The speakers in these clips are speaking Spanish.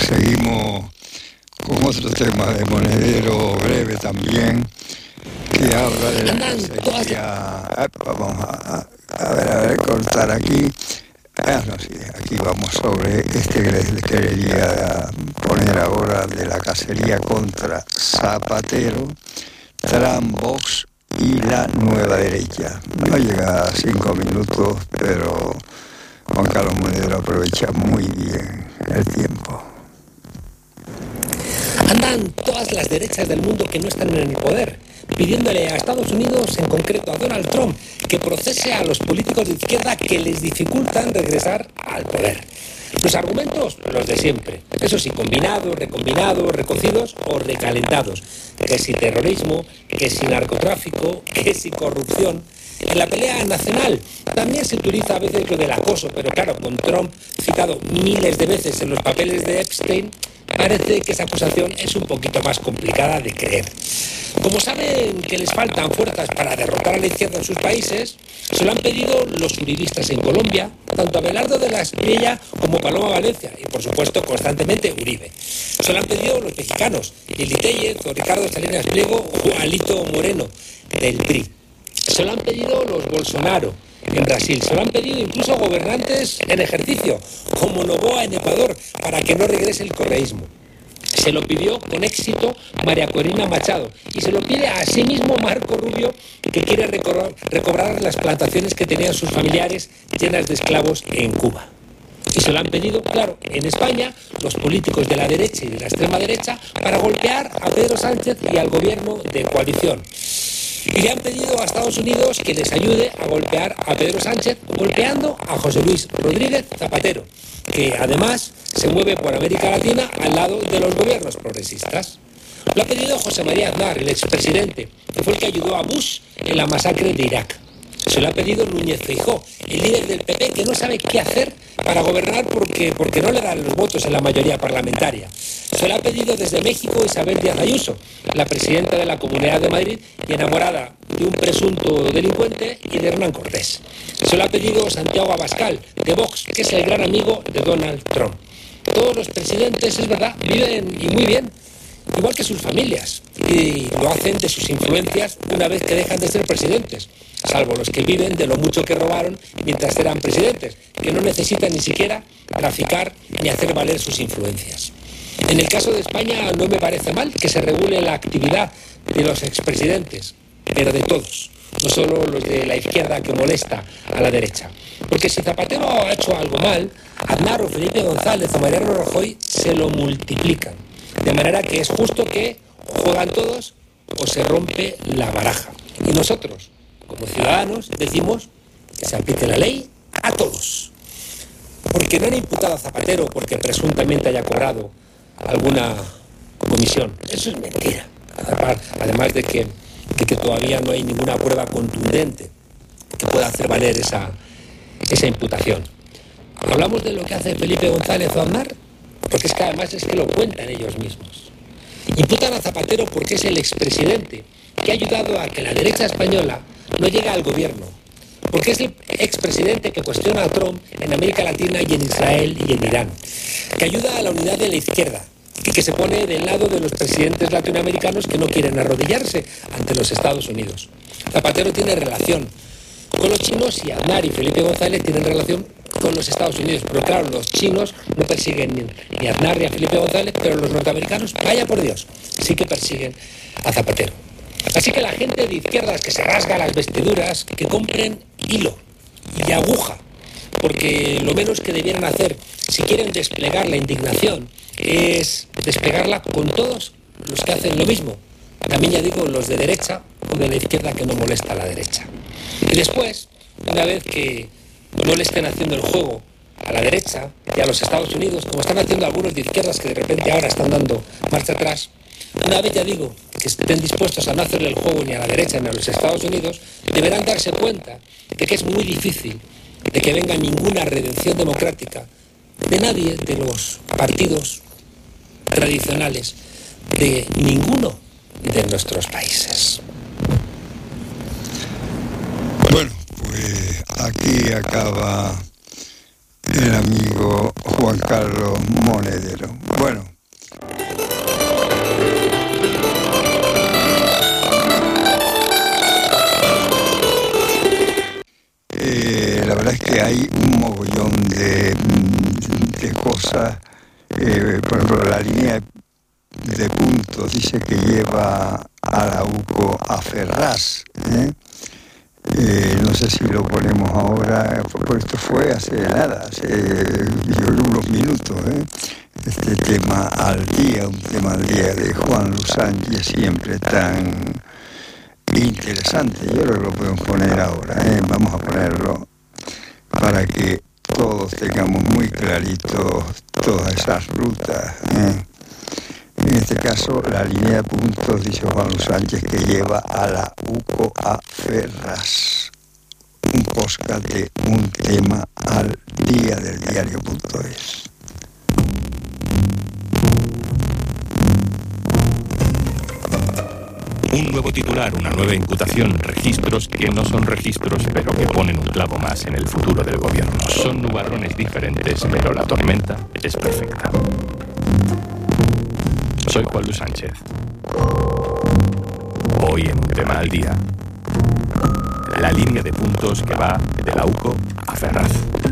seguimos con otro tema de monedero breve también, que habla de la cacería. Vamos a ver, cortar aquí. No, sí, aquí vamos sobre este que les quería poner ahora, de la cacería contra Zapatero, Trump, Vox y la nueva derecha. No llega a 5 minutos, pero Juan Carlos Monedero aprovecha muy bien el tiempo. Andan todas las derechas del mundo que no están en el poder, pidiéndole a Estados Unidos, en concreto a Donald Trump, que procese a los políticos de izquierda que les dificultan regresar al poder. Los argumentos, los de siempre. Eso sí, combinados, recombinados, recocidos o recalentados. Que si terrorismo, que si narcotráfico, que si corrupción. En la pelea nacional también se utiliza a veces lo del acoso, pero claro, con Trump citado miles de veces en los papeles de Epstein, parece que esa acusación es un poquito más complicada de creer. Como saben que les faltan fuerzas para derrotar a la izquierda en sus países, se lo han pedido los uribistas en Colombia, tanto Abelardo de la Espriella como Paloma Valencia, y por supuesto constantemente Uribe. Se lo han pedido los mexicanos, Lili Téllez o Ricardo Salinas Pliego o Alito Moreno, del PRI. Se lo han pedido los Bolsonaro en Brasil, se lo han pedido incluso gobernantes en ejercicio, como Noboa en Ecuador, para que no regrese el correísmo. Se lo pidió con éxito María Corina Machado y se lo pide a sí mismo Marco Rubio, que quiere recobrar las plantaciones que tenían sus familiares llenas de esclavos en Cuba. Y se lo han pedido, claro, en España, los políticos de la derecha y de la extrema derecha para golpear a Pedro Sánchez y al gobierno de coalición. Y le han pedido a Estados Unidos que les ayude a golpear a Pedro Sánchez, golpeando a José Luis Rodríguez Zapatero, que además se mueve por América Latina al lado de los gobiernos progresistas. Lo ha pedido José María Aznar, el expresidente, que fue el que ayudó a Bush en la masacre de Irak. Se lo ha pedido Núñez Feijóo, el líder del PP, que no sabe qué hacer para gobernar porque no le dan los votos en la mayoría parlamentaria. Se lo ha pedido desde México Isabel Díaz Ayuso, la presidenta de la Comunidad de Madrid y enamorada de un presunto delincuente y de Hernán Cortés. Se lo ha pedido Santiago Abascal, de Vox, que es el gran amigo de Donald Trump. Todos los presidentes, es verdad, viven y muy bien, igual que sus familias, y lo hacen de sus influencias una vez que dejan de ser presidentes, salvo los que viven de lo mucho que robaron mientras eran presidentes, que no necesitan ni siquiera traficar ni hacer valer sus influencias. En el caso de España no me parece mal que se regule la actividad de los expresidentes, pero de todos, no solo los de la izquierda que molesta a la derecha. Porque si Zapatero ha hecho algo mal, Aznar o Felipe González o Mariano Rajoy se lo multiplican. De manera que es justo que juegan todos o se rompe la baraja. Y nosotros, como ciudadanos, decimos que se aplique la ley a todos. Porque no han imputado a Zapatero porque presuntamente haya cobrado alguna comisión. Eso es mentira. Además de que todavía no hay ninguna prueba contundente que pueda hacer valer esa imputación. Hablamos de lo que hace Felipe González o Aznar, porque es que además es que lo cuentan ellos mismos. Imputan a Zapatero porque es el expresidente que ha ayudado a que la derecha española no llegue al gobierno, porque es el expresidente que cuestiona a Trump en América Latina y en Israel y en Irán, que ayuda a la unidad de la izquierda y que se pone del lado de los presidentes latinoamericanos que no quieren arrodillarse ante los Estados Unidos. Zapatero tiene relación con los chinos y Aznar y Felipe González tienen relación con los Estados Unidos. Pero claro, los chinos no persiguen ni a Aznar ni a Felipe González, pero los norteamericanos, vaya por Dios, sí que persiguen a Zapatero. Así que la gente de izquierdas que se rasga las vestiduras, que compren hilo y aguja, porque lo menos que debieran hacer si quieren desplegar la indignación es desplegarla con todos los que hacen lo mismo. También ya digo, los de derecha o de la izquierda que no molesta a la derecha. Y después, una vez que no le estén haciendo el juego a la derecha y a los Estados Unidos, como están haciendo algunos de izquierdas que de repente ahora están dando marcha atrás, una vez ya digo que estén dispuestos a no hacerle el juego ni a la derecha ni a los Estados Unidos, deberán darse cuenta de que es muy difícil de que venga ninguna redención democrática de nadie de los partidos tradicionales, de ninguno de nuestros países. Bueno, pues aquí acaba el amigo Juan Carlos Monedero. Bueno. La verdad es que hay un mogollón de cosas. Por ejemplo, la línea de puntos dice que lleva a la UCO a Ferraz. No sé si lo ponemos ahora, porque esto fue hace nada, hace unos minutos. Este tema al día, un tema al día de Juan Luis Sánchez, siempre tan interesante. Yo creo que lo podemos poner ahora. Vamos a ponerlo para que todos tengamos muy clarito todas esas rutas. En este caso, la línea de puntos, dice Juan Luis Sánchez, que lleva a la UCO a Ferraz. Un podcast de un tema al día del diario.es. Un nuevo titular, una nueva imputación, registros que no son registros, pero que ponen un clavo más en el futuro del gobierno. Son nubarrones diferentes, pero la tormenta es perfecta. Soy Juan Luis Sánchez. Hoy en un tema al día, la línea de puntos que va de la UCO a Ferraz.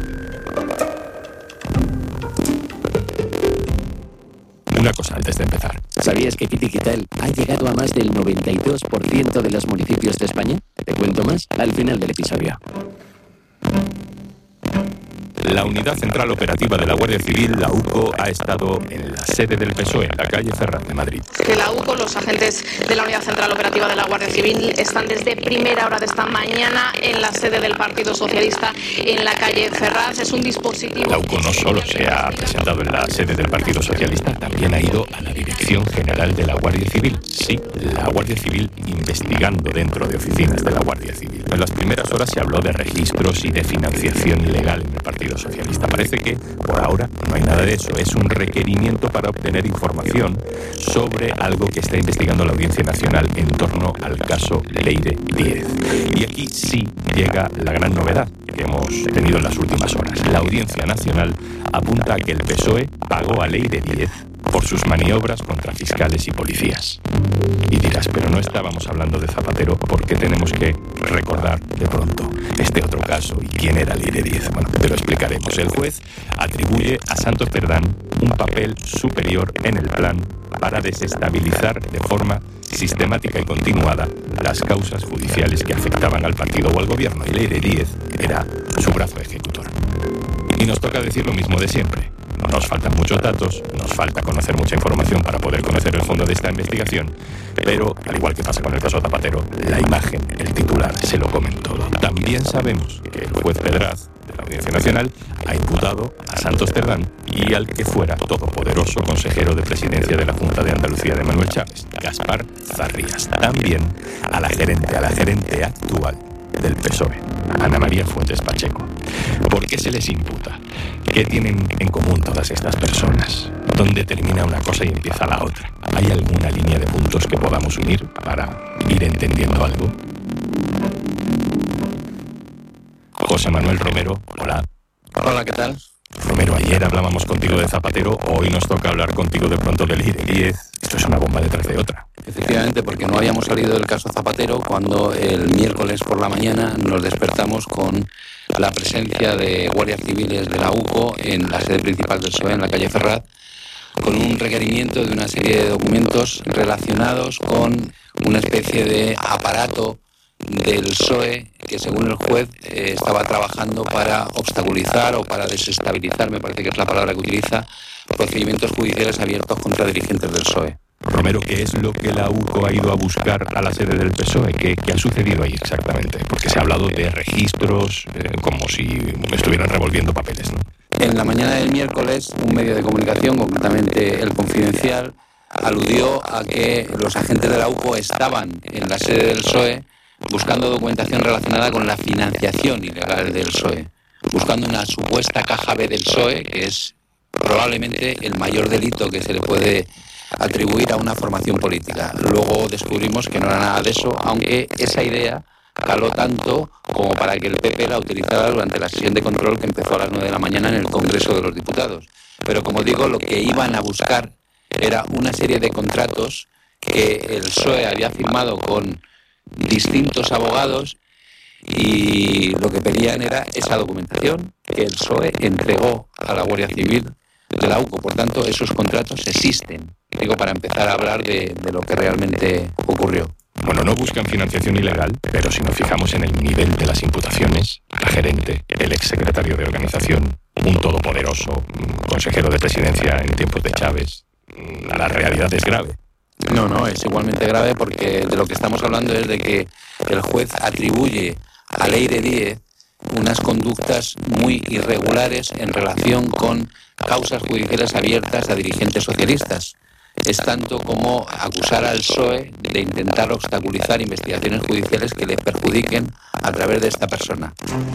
Una cosa antes de empezar. ¿Sabías que Kitiquital ha llegado a más del 92% de los municipios de España? Te cuento más al final del episodio. La Unidad Central Operativa de la Guardia Civil, la UCO, ha estado en la sede del PSOE, en la calle Ferraz de Madrid. Que la UCO, los agentes de la Unidad Central Operativa de la Guardia Civil, están desde primera hora de esta mañana en la sede del Partido Socialista, en la calle Ferraz. Es un dispositivo... La UCO no solo se ha presentado en la sede del Partido Socialista, también ha ido a la Dirección General de la Guardia Civil. Sí, la Guardia Civil investigando dentro de oficinas de la Guardia Civil. En las primeras horas se habló de registros y de financiación ilegal en el Partido Socialista. Parece que, por ahora, no hay nada de eso. Es un requerimiento para obtener información sobre algo que está investigando la Audiencia Nacional en torno al caso Leire Díez. Y aquí sí llega la gran novedad que hemos tenido en las últimas horas. La Audiencia Nacional apunta a que el PSOE pagó a Leire Díez por sus maniobras contra fiscales y policías. Y dirás, pero no estábamos hablando de Zapatero, ¿por qué tenemos que recordar de pronto este otro caso y quién era Leire Díez? Bueno, te lo explicaremos. El juez atribuye a Santos Cerdán un papel superior en el plan para desestabilizar de forma sistemática y continuada las causas judiciales que afectaban al partido o al gobierno. Y Leire Díez era su brazo ejecutor. Y nos toca decir lo mismo de siempre. Nos faltan muchos datos, nos falta conocer mucha información para poder conocer el fondo de esta investigación, pero, al igual que pasa con el caso Zapatero, la imagen, el titular, se lo comen todo. También sabemos que el juez Pedraz, de la Audiencia Nacional, ha imputado a Santos Cerdán y al que fuera todopoderoso consejero de presidencia de la Junta de Andalucía de Manuel Chávez, Gaspar Zarrías. También a la gerente actual del PSOE, Ana María Fuentes Pacheco. ¿Por qué se les imputa? ¿Qué tienen en común todas estas personas? ¿Dónde termina una cosa y empieza la otra? ¿Hay alguna línea de puntos que podamos unir para ir entendiendo algo? José Manuel Romero, hola. Hola, ¿qué tal? Romero, ayer hablábamos contigo de Zapatero, hoy nos toca hablar contigo de pronto del Leire Díez. Esto es una bomba detrás de otra. Efectivamente, porque no habíamos salido del caso Zapatero cuando el miércoles por la mañana nos despertamos con la presencia de guardias civiles de la UCO en la sede principal del PSOE, en la calle Ferraz, con un requerimiento de una serie de documentos relacionados con una especie de aparato del PSOE que, según el juez, estaba trabajando para obstaculizar o para desestabilizar, me parece que es la palabra que utiliza, procedimientos judiciales abiertos contra dirigentes del PSOE. Romero, ¿qué es lo que la UCO ha ido a buscar a la sede del PSOE? ¿Qué ha sucedido ahí exactamente? Porque se ha hablado de registros como si estuvieran revolviendo papeles, ¿no? En la mañana del miércoles, un medio de comunicación, concretamente El Confidencial, aludió a que los agentes de la UCO estaban en la sede del PSOE buscando documentación relacionada con la financiación ilegal del PSOE, buscando una supuesta caja B del PSOE, que es probablemente el mayor delito que se le puede atribuir a una formación política. Luego descubrimos que no era nada de eso, aunque esa idea caló tanto como para que el PP la utilizara durante la sesión de control que empezó a las 9 de la mañana en el Congreso de los Diputados. Pero como digo, lo que iban a buscar era una serie de contratos que el PSOE había firmado con distintos abogados y lo que pedían era esa documentación que el PSOE entregó a la Guardia Civil de la UCO. Por tanto, esos contratos existen, digo, para empezar a hablar de lo que realmente ocurrió. Bueno, no buscan financiación ilegal, pero si nos fijamos en el nivel de las imputaciones, la gerente, el exsecretario de organización, un todopoderoso consejero de presidencia en tiempos de Chávez, la realidad es grave. No, es igualmente grave porque de lo que estamos hablando es de que el juez atribuye a Leire Díez unas conductas muy irregulares en relación con causas judiciales abiertas a dirigentes socialistas. Es tanto como acusar al PSOE de intentar obstaculizar investigaciones judiciales que le perjudiquen a través de esta persona.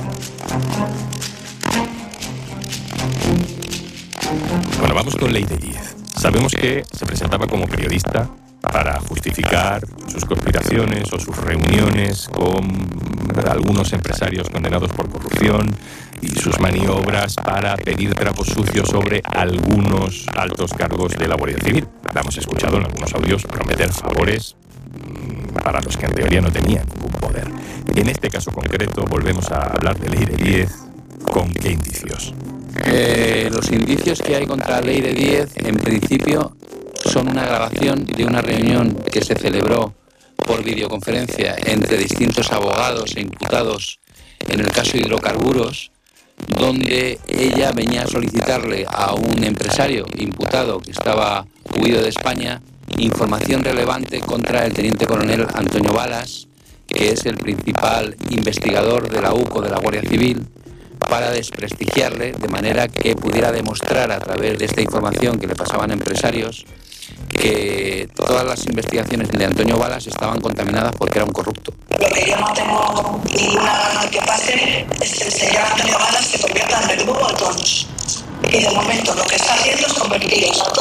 Bueno, vamos con Leire Díez. Sabemos que se presentaba como periodista para justificar sus conspiraciones o sus reuniones con algunos empresarios condenados por corrupción y sus maniobras para pedir trapos sucios sobre algunos altos cargos de la Guardia Civil. La hemos escuchado en algunos audios prometer favores para los que en teoría no tenían ningún poder. En este caso concreto volvemos a hablar de Leire Díez. ¿Con qué indicios? Los indicios que hay contra Leire Díez, en principio, son una grabación de una reunión que se celebró por videoconferencia entre distintos abogados e imputados en el caso de hidrocarburos, donde ella venía a solicitarle a un empresario imputado que estaba huido de España información relevante contra el teniente coronel Antonio Balas, que es el principal investigador de la UCO de la Guardia Civil, para desprestigiarle de manera que pudiera demostrar a través de esta información que le pasaban empresarios que todas las investigaciones de Antonio Balas estaban contaminadas porque era un corrupto. Lo que yo no tengo ninguna gana que pase es que el señor Antonio Balas se convierta en verdugo de todos. Y de momento lo que está haciendo es convertirlos a todos